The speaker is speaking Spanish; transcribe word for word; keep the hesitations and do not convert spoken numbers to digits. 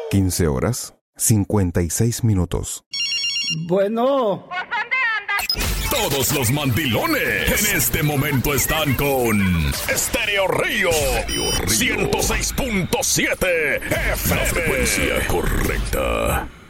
quince horas, cincuenta y seis minutos. Bueno. Todos los mandilones en este momento están con Estéreo Río, ciento seis punto siete F M. La frecuencia correcta.